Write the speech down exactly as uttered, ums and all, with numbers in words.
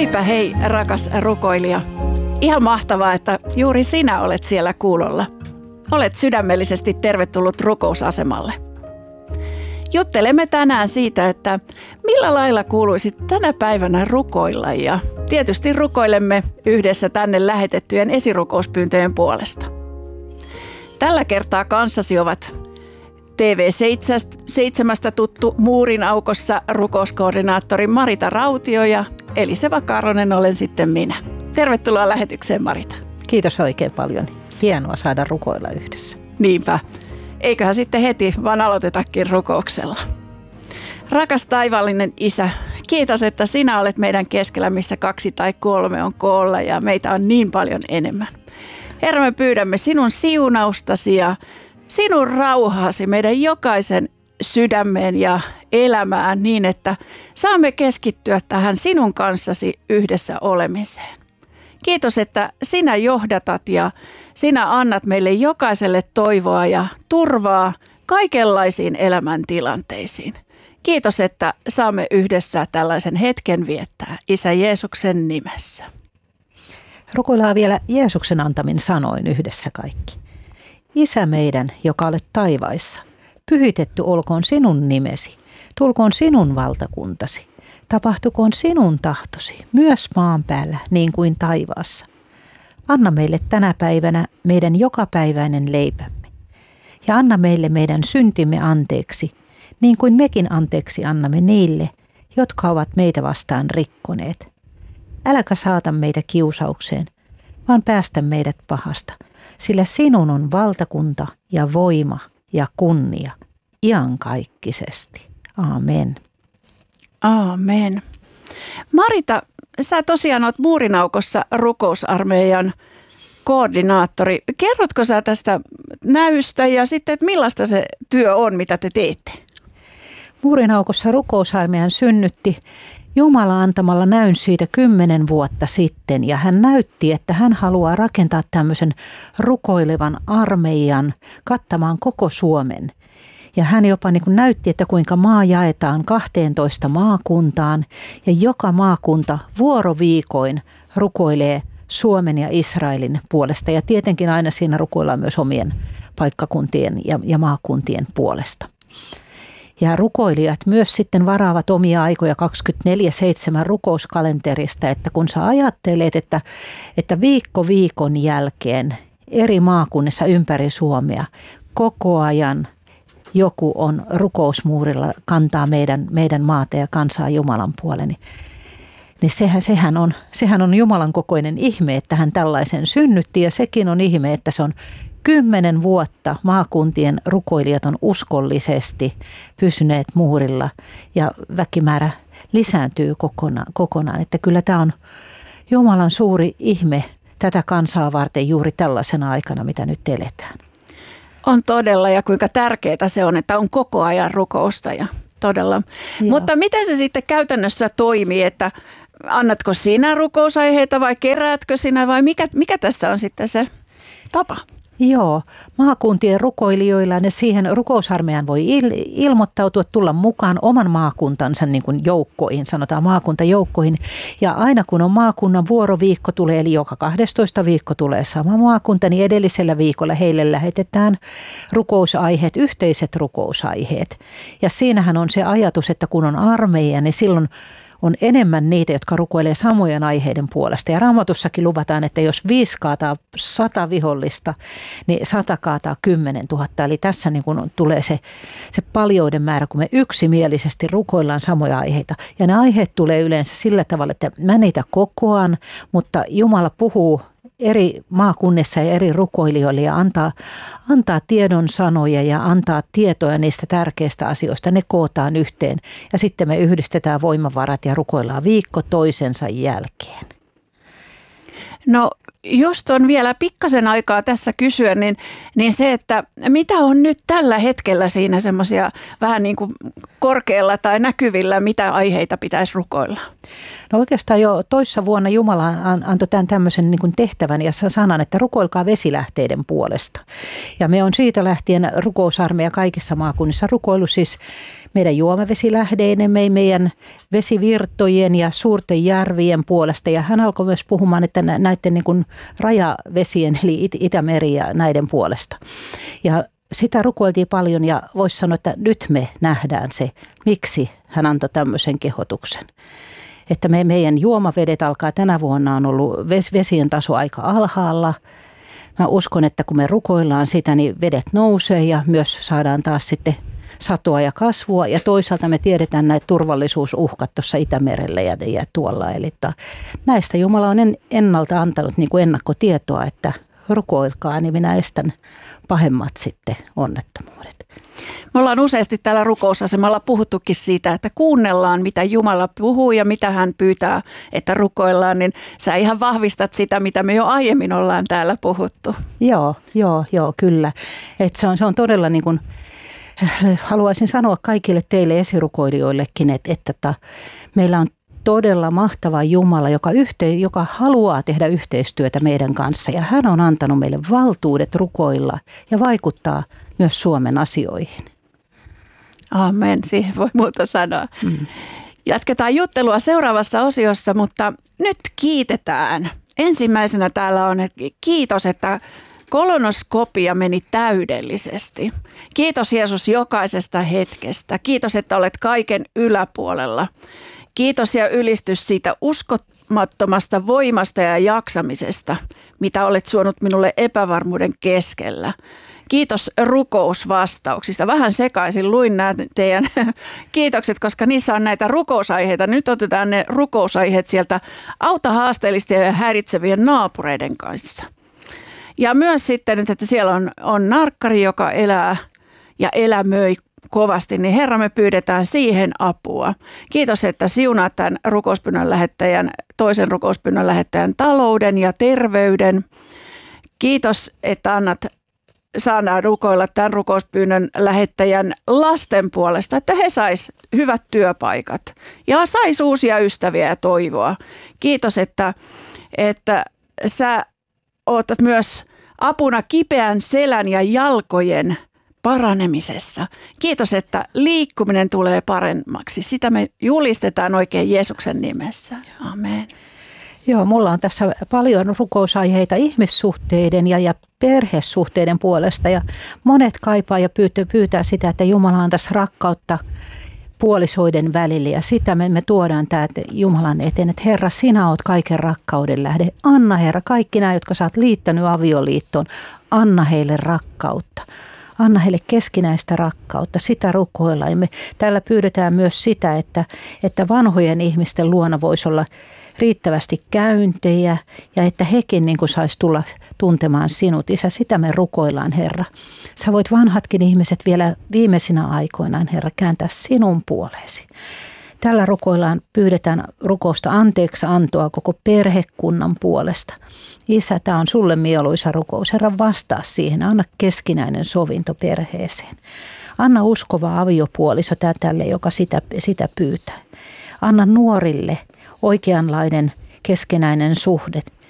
Heipä hei, rakas rukoilija. Ihan mahtavaa, että juuri sinä olet siellä kuulolla. Olet sydämellisesti tervetullut rukousasemalle. Juttelemme tänään siitä, että millä lailla kuuluisi tänä päivänä rukoilla, ja tietysti rukoilemme yhdessä tänne lähetettyjen esirukouspyyntöjen puolesta. Tällä kertaa kanssasi ovat T V seitsemän tuttu Muurin aukossa rukouskoordinaattori Marita Rautio ja Eliseva Karonen olen sitten minä. Tervetuloa lähetykseen, Marita. Kiitos oikein paljon. Hienoa saada rukoilla yhdessä. Niinpä. Eiköhän sitten heti vaan aloitetakin rukouksella. Rakas taivaallinen Isä, kiitos, että sinä olet meidän keskellä, missä kaksi tai kolme on koolla ja meitä on niin paljon enemmän. Herra, me pyydämme sinun siunaustasi ja sinun rauhaasi meidän jokaisen sydämeen ja elämään niin, että saamme keskittyä tähän sinun kanssasi yhdessä olemiseen. Kiitos, että sinä johdatat ja sinä annat meille jokaiselle toivoa ja turvaa kaikenlaisiin elämäntilanteisiin. Kiitos, että saamme yhdessä tällaisen hetken viettää Isä Jeesuksen nimessä. Rukoillaan vielä Jeesuksen antamin sanoin yhdessä kaikki. Isä meidän, joka olet taivaissa, pyhitetty olkoon sinun nimesi, tulkoon sinun valtakuntasi, tapahtukoon sinun tahtosi, myös maan päällä niin kuin taivaassa. Anna meille tänä päivänä meidän jokapäiväinen leipämme, ja anna meille meidän syntimme anteeksi, niin kuin mekin anteeksi annamme niille, jotka ovat meitä vastaan rikkoneet. Äläkä saata meitä kiusaukseen, vaan päästä meidät pahasta, sillä sinun on valtakunta ja voima ja kunnia iankaikkisesti. Aamen. Aamen. Marita, sä tosiaan oot Muurinaukossa rukousarmeijan koordinaattori. Kerrotko sä tästä näystä ja sitten, että millaista se työ on, mitä te teette? Muurinaukossa rukousarmeijan synnytti Jumala antamalla näyn siitä kymmenen vuotta sitten, ja hän näytti, että hän haluaa rakentaa tämmöisen rukoilevan armeijan kattamaan koko Suomen. Ja hän jopa niin kuin näytti, että kuinka maa jaetaan kahteentoista maakuntaan, ja joka maakunta vuoroviikoin rukoilee Suomen ja Israelin puolesta. Ja tietenkin aina siinä rukoillaan myös omien paikkakuntien ja, ja maakuntien puolesta. Ja rukoilijat myös sitten varaavat omia aikoja kaksikymmentäneljä seitsemän rukouskalenterista, että kun sä ajattelet, että, että viikko viikon jälkeen eri maakunnissa ympäri Suomea koko ajan joku on rukousmuurilla, kantaa meidän, meidän maata ja kansaa Jumalan puolen, niin, niin sehän, sehän, on, sehän on Jumalan kokoinen ihme, että hän tällaisen synnytti, ja sekin on ihme, että se on Kymmenen vuotta maakuntien rukoilijat on uskollisesti pysyneet muurilla ja väkimäärä lisääntyy kokonaan. kokonaan. Että kyllä tämä on Jumalan suuri ihme tätä kansaa varten juuri tällaisena aikana, mitä nyt eletään. On todella, ja kuinka tärkeää se on, että on koko ajan rukousta ja todella. Joo. Mutta miten se sitten käytännössä toimii, että annatko sinä rukousaiheita vai keräätkö sinä vai mikä, mikä tässä on sitten se tapa? Joo, maakuntien rukoilijoilla ne siihen rukousarmeijan voi il- ilmoittautua, tulla mukaan oman maakuntansa niin kuin joukkoihin, sanotaan maakuntajoukkoihin. Ja aina kun on maakunnan vuoroviikko tulee, eli joka kahdestoista viikko tulee sama maakunta, niin edellisellä viikolla heille lähetetään rukousaiheet, yhteiset rukousaiheet. Ja siinähän on se ajatus, että kun on armeija, niin silloin on enemmän niitä, jotka rukoilee samojen aiheiden puolesta. Ja Raamatussakin luvataan, että jos viisi kaataa sata vihollista, niin sata kaataa kymmenen tuhatta. Eli tässä niin kun tulee se, se paljouden määrä, kun me yksimielisesti rukoillaan samoja aiheita. Ja ne aiheet tulee yleensä sillä tavalla, että mä niitä kokoan, mutta Jumala puhuu eri maakunnissa ja eri rukoilijoille ja antaa, antaa tiedon sanoja ja antaa tietoja niistä tärkeistä asioista. Ne kootaan yhteen ja sitten me yhdistetään voimavarat ja rukoillaan viikko toisensa jälkeen. No just on vielä pikkasen aikaa tässä kysyä, niin, niin se, että mitä on nyt tällä hetkellä siinä semmoisia vähän niin kuin korkealla tai näkyvillä, mitä aiheita pitäisi rukoilla? No oikeastaan jo toissa vuonna Jumala antoi tämän tämmöisen niin kuin tehtävän ja sanan, että rukoilkaa vesilähteiden puolesta. Ja me on siitä lähtien rukousarmeija kaikissa maakunnissa rukoillut siis meidän juomavesilähdeinen, meidän vesivirtojen ja suurten järvien puolesta. Ja hän alkoi myös puhumaan, että näiden niin kuin rajavesien, eli Itämeri ja näiden puolesta. Ja sitä rukoiltiin paljon ja voisi sanoa, että nyt me nähdään se, miksi hän antoi tämmöisen kehotuksen. Että me, meidän juomavedet alkaa tänä vuonna on ollut vesien taso aika alhaalla. Mä uskon, että kun me rukoillaan sitä, niin vedet nousee ja myös saadaan taas sitten satoa ja kasvua. Ja toisaalta me tiedetään näitä turvallisuusuhkat tuossa Itämerellä ja, ja tuolla. Eli näistä Jumala on ennalta antanut niin kuin ennakkotietoa, että rukoilkaa, niin minä estän pahemmat sitten onnettomuudet. Me ollaan useasti täällä rukousasemalla puhuttukin siitä, että kuunnellaan, mitä Jumala puhuu ja mitä hän pyytää, että rukoillaan, niin sä ihan vahvistat sitä, mitä me jo aiemmin ollaan täällä puhuttu. Joo, joo, joo, kyllä. Et se on, se on todella niin kuin, haluaisin sanoa kaikille teille esirukoilijoillekin, että, että, että meillä on todella mahtava Jumala, joka, yhte, joka haluaa tehdä yhteistyötä meidän kanssa. Ja hän on antanut meille valtuudet rukoilla ja vaikuttaa myös Suomen asioihin. Amen, siihen voi muuta sanoa. Mm. Jatketaan juttelua seuraavassa osiossa, mutta nyt kiitetään. Ensimmäisenä täällä on, että kiitos, että kolonoskopia meni täydellisesti. Kiitos Jeesus jokaisesta hetkestä. Kiitos, että olet kaiken yläpuolella. Kiitos ja ylistys siitä uskomattomasta voimasta ja jaksamisesta, mitä olet suonut minulle epävarmuuden keskellä. Kiitos rukousvastauksista. Vähän sekaisin luin nämä teidän kiitokset, koska niissä on näitä rukousaiheita. Nyt otetaan ne rukousaiheet sieltä auta haasteellisten ja häiritsevien naapureiden kanssa. Ja myös sitten, että siellä on, on narkkari, joka elää ja elämöi kovasti, niin Herra, me pyydetään siihen apua. Kiitos, että siunaat tämän rukouspyynnön lähettäjän, toisen rukouspyynnön lähettäjän talouden ja terveyden. Kiitos, että annat saadaan rukoilla tämän rukouspyynnön lähettäjän lasten puolesta, että he sais hyvät työpaikat ja sais uusia ystäviä ja toivoa. Kiitos, että, että sä oot myös apuna kipeän selän ja jalkojen paranemisessa. Kiitos, että liikkuminen tulee paremmaksi. Sitä me julistetaan oikein Jeesuksen nimessä. Amen. Joo, mulla on tässä paljon rukousaiheita ihmissuhteiden ja, ja perhesuhteiden puolesta. Ja monet kaipaa ja pyytää, pyytää sitä, että Jumala antaisi rakkautta puolisoiden välille. Ja sitä me, me tuodaan tämä Jumalan eteen, että Herra, sinä oot kaiken rakkauden lähde. Anna Herra, kaikki nämä, jotka sä oot liittänyt avioliittoon, anna heille rakkautta. Anna heille keskinäistä rakkautta, sitä rukoillaan. Me täällä pyydetään myös sitä, että, että vanhojen ihmisten luona voisi olla riittävästi käyntejä ja että hekin niin kuin saisi tulla tuntemaan sinut. Isä, sitä me rukoillaan, Herra. Sä voit vanhatkin ihmiset vielä viimeisinä aikoinaan, Herra, kääntää sinun puoleesi. Tällä rukoillaan, pyydetään rukousta anteeksi antoa koko perhekunnan puolesta. Isä, tämä on sulle mieluisa rukous. Herra, vastaa siihen. Anna keskinäinen sovinto perheeseen. Anna uskova aviopuoliso tälle, joka sitä, sitä pyytää. Anna nuorille oikeanlainen keskinäinen suhde.